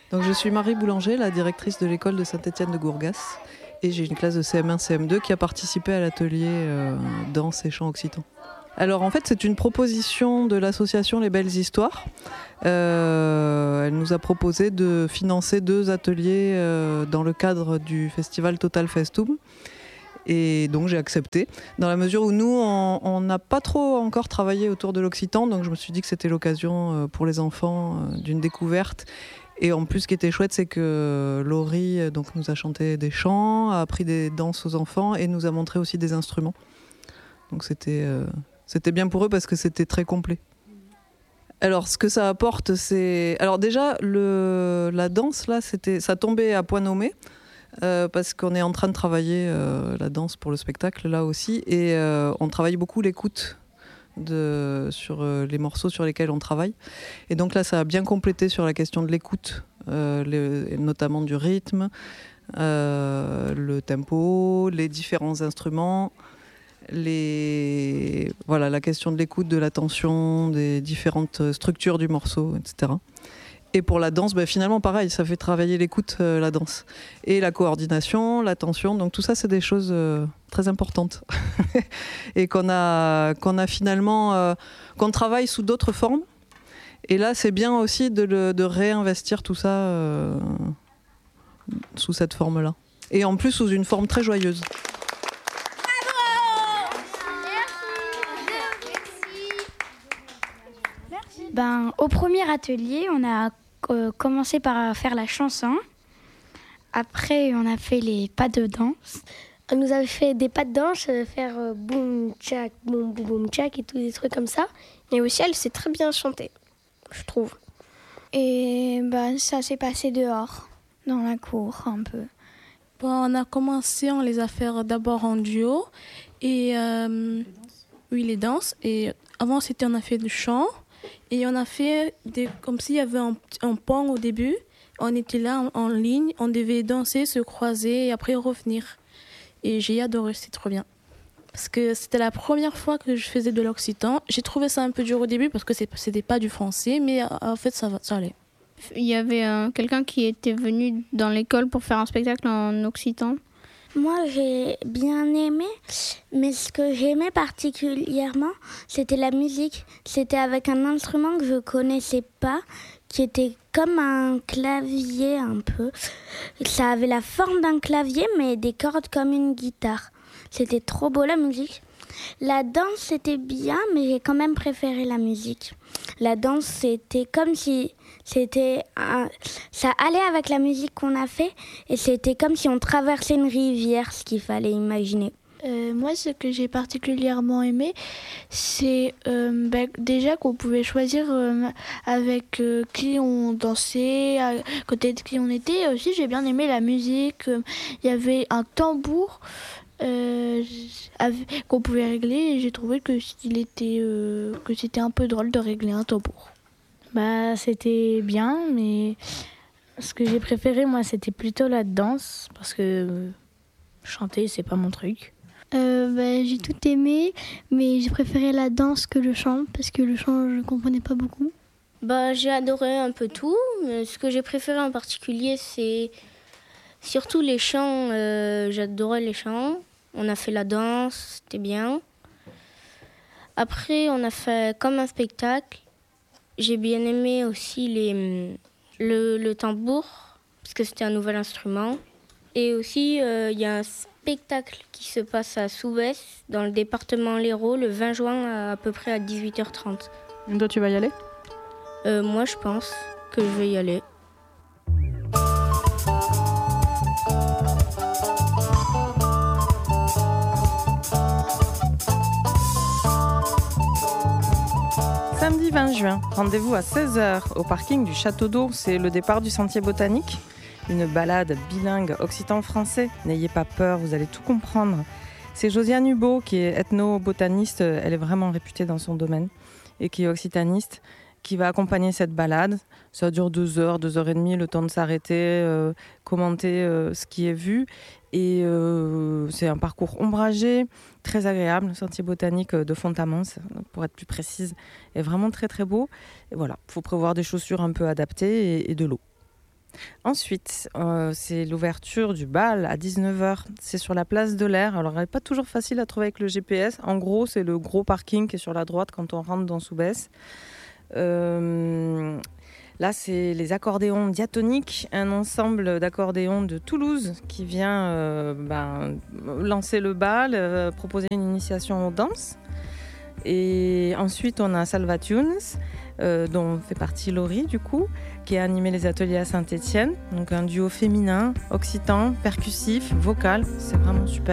Donc je suis Marie Boulanger, la directrice de l'école de Saint-Étienne de Gourgas. Et j'ai une classe de CM1, CM2 qui a participé à l'atelier danse et chant occitan. Alors en fait c'est une proposition de l'association Les Belles Histoires. Elle nous a proposé de financer 2 ateliers dans le cadre du festival Total Festum. Et donc j'ai accepté, dans la mesure où nous on n'a pas trop encore travaillé autour de l'occitan, donc je me suis dit que c'était l'occasion pour les enfants d'une découverte. Et en plus, ce qui était chouette, c'est que Laurie donc, nous a chanté des chants, a appris des danses aux enfants et nous a montré aussi des instruments. Donc c'était bien pour eux parce que c'était très complet. Alors, ce que ça apporte, c'est... Alors déjà, la danse, là, ça tombait à point nommé parce qu'on est en train de travailler la danse pour le spectacle, là aussi. Et on travaille beaucoup l'écoute sur les morceaux sur lesquels on travaille. Et donc là, ça a bien complété sur la question de l'écoute, notamment du rythme, le tempo, les différents instruments, la question de l'écoute, de l'attention, des différentes structures du morceau, etc. Et pour la danse, finalement, pareil, ça fait travailler l'écoute, la danse. Et la coordination, l'attention, donc tout ça, c'est des choses très importantes. Et qu'on finalement, qu'on travaille sous d'autres formes. Et là, c'est bien aussi de réinvestir tout ça sous cette forme-là. Et en plus, sous une forme très joyeuse. Au premier atelier, on a commencé par faire la chanson. Après, on a fait les pas de danse. On nous avait fait des pas de danse, faire boum, tchac, boum, boum, boum, tchac et tous des trucs comme ça. Et aussi, elle sait très bien chanter, je trouve. Et ça s'est passé dehors, dans la cour, un peu. On a commencé, on les a fait d'abord en duo. Et les danses. Et avant, on a fait du chant. Et on a fait comme s'il y avait un pont au début. On était là en ligne, on devait danser, se croiser et après revenir. Et j'ai adoré, c'était trop bien. Parce que c'était la première fois que je faisais de l'occitan. J'ai trouvé ça un peu dur au début parce que c'était pas du français, mais en fait ça allait. Il y avait quelqu'un qui était venu dans l'école pour faire un spectacle en occitan. Moi, j'ai bien aimé, mais ce que j'aimais particulièrement, c'était la musique. C'était avec un instrument que je connaissais pas, qui était comme un clavier un peu. Ça avait la forme d'un clavier, mais des cordes comme une guitare. C'était trop beau la musique. La danse, c'était bien, mais j'ai quand même préféré la musique. La danse, c'était comme si ça allait avec la musique qu'on a fait, et c'était comme si on traversait une rivière, ce qu'il fallait imaginer. Moi, ce que j'ai particulièrement aimé, c'est déjà qu'on pouvait choisir avec qui on dansait, à côté de qui on était. Et aussi, j'ai bien aimé la musique. Il y avait un tambour qu'on pouvait régler, et j'ai trouvé que c'était un peu drôle de régler un tambour. C'était bien, mais ce que j'ai préféré, moi, c'était plutôt la danse, parce que chanter, c'est pas mon truc. J'ai tout aimé, mais j'ai préféré la danse que le chant, parce que le chant, je comprenais pas beaucoup. J'ai adoré un peu tout, mais ce que j'ai préféré en particulier, c'est surtout les chants. J'adorais les chants. On a fait la danse, c'était bien. Après, on a fait comme un spectacle. J'ai bien aimé aussi le tambour, parce que c'était un nouvel instrument. Et aussi, il y a un spectacle qui se passe à Soubès, dans le département l'Hérault, le 20 juin, à peu près à 18h30. Et toi, tu vas y aller ? Moi, je pense que je vais y aller. Samedi 20 juin, rendez-vous à 16h au parking du Château d'Eau. C'est le départ du sentier botanique. Une balade bilingue occitan-français. N'ayez pas peur, vous allez tout comprendre. C'est Josiane Hubault qui est ethno-botaniste. Elle est vraiment réputée dans son domaine et qui est occitaniste, qui va accompagner cette balade. Ça dure 2 heures, 2 heures et demie, le temps de s'arrêter, commenter ce qui est vu. Et c'est un parcours ombragé, très agréable. Le sentier botanique de Font-Amance, pour être plus précise, est vraiment très très beau. Et voilà, il faut prévoir des chaussures un peu adaptées et de l'eau. Ensuite, c'est l'ouverture du bal à 19h. C'est sur la place de l'Air. Alors, elle n'est pas toujours facile à trouver avec le GPS. En gros, c'est le gros parking qui est sur la droite quand on rentre dans Soubès. Là, c'est les accordéons diatoniques, un ensemble d'accordéons de Toulouse qui vient lancer le bal, proposer une initiation aux danses. Et ensuite, on a Salvatunes, dont fait partie Laurie, du coup, qui a animé les ateliers à Saint-Étienne. Donc un duo féminin, occitan, percussif, vocal. C'est vraiment super.